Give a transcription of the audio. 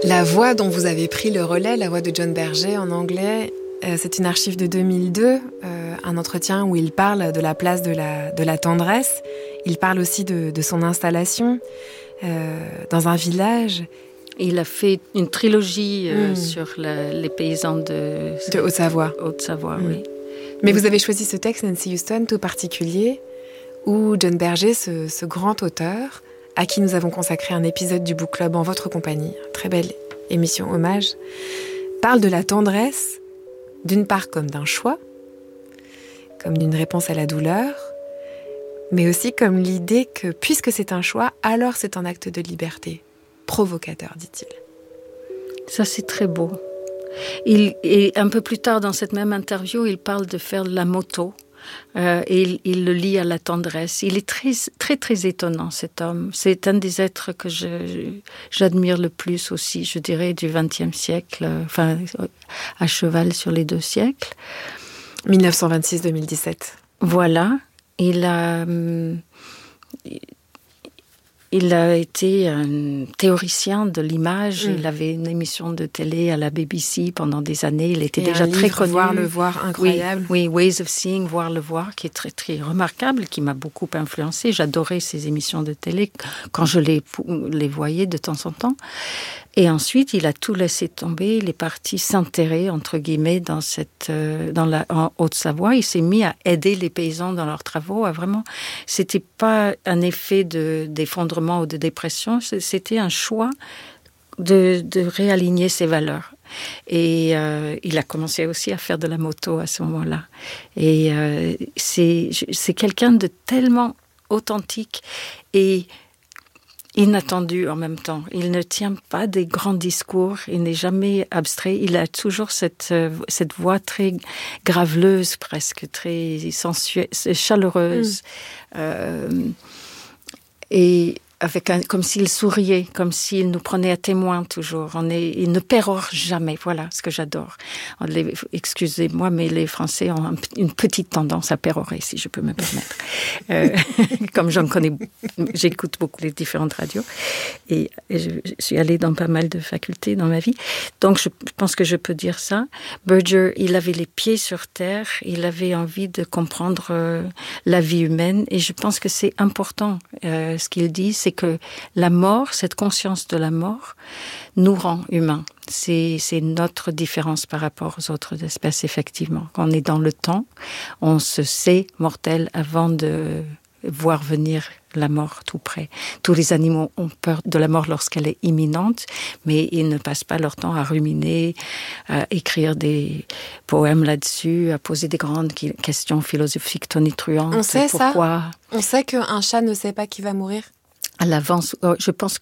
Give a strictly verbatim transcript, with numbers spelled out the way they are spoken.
La voix dont vous avez pris le relais, la voix de John Berger en anglais, euh, c'est une archive de deux mille deux, euh, un entretien où il parle de la place de la, de la tendresse. Il parle aussi de, de son installation euh, dans un village. Il a fait une trilogie euh, mmh. sur la, les paysans de, de Haute-Savoie. Haute-Savoie, mmh. oui. Mais vous avez choisi ce texte, Nancy Houston, tout particulier, où John Berger, ce, ce grand auteur, à qui nous avons consacré un épisode du Book Club en votre compagnie, très belle émission hommage, parle de la tendresse, d'une part comme d'un choix, comme d'une réponse à la douleur, mais aussi comme l'idée que, puisque c'est un choix, alors c'est un acte de liberté, provocateur, dit-il. Ça, c'est très beau. Il, et un peu plus tard, dans cette même interview, il parle de faire de la moto. Euh, et il, il le lie à la tendresse. Il est très, très, très étonnant, cet homme. C'est un des êtres que je, j'admire le plus aussi, je dirais, du vingtième siècle, enfin, à cheval sur les deux siècles. dix-neuf cent vingt-six à deux mille dix-sept. Voilà. Il a... Hum, Il a été un théoricien de l'image. Mmh. Il avait une émission de télé à la B B C pendant des années. Il était et déjà un très livre, connu. Voir le voir, incroyable. Oui, oui, Ways of Seeing, Voir le voir, qui est très, très remarquable, qui m'a beaucoup influencée. J'adorais ces émissions de télé quand je les, les voyais de temps en temps. Et ensuite, il a tout laissé tomber. Il est parti s'enterrer, entre guillemets, dans, cette, euh, dans la en Haute-Savoie. Il s'est mis à aider les paysans dans leurs travaux. À vraiment, c'était pas un effet de, d'effondrement ou de dépression. C'était un choix de, de réaligner ses valeurs. Et euh, il a commencé aussi à faire de la moto à ce moment-là. Et euh, c'est, c'est quelqu'un de tellement authentique et inattendu en même temps. Il ne tient pas des grands discours, il n'est jamais abstrait, il a toujours cette, cette voix très graveleuse, presque très sensuelle, chaleureuse. Mmh. Euh, et avec un, comme s'il souriait, comme s'il nous prenait à témoin toujours. On est, il ne pérore jamais, voilà ce que j'adore. Les, excusez-moi, mais les Français ont un, une petite tendance à pérorer, si je peux me permettre. Euh, comme j'en connais, j'écoute beaucoup les différentes radios et, et je, je suis allée dans pas mal de facultés dans ma vie. Donc je pense que je peux dire ça. Berger, il avait les pieds sur terre, il avait envie de comprendre euh, la vie humaine et je pense que c'est important euh, ce qu'il dit, c'est que la mort, cette conscience de la mort, nous rend humains. C'est, c'est notre différence par rapport aux autres espèces, effectivement. Quand on est dans le temps, on se sait mortel avant de voir venir la mort tout près. Tous les animaux ont peur de la mort lorsqu'elle est imminente, mais ils ne passent pas leur temps à ruminer, à écrire des poèmes là-dessus, à poser des grandes questions philosophiques tonitruantes. On sait Pourquoi... ça ? On sait qu'un chat ne sait pas qui va mourir ? À l'avance, je pense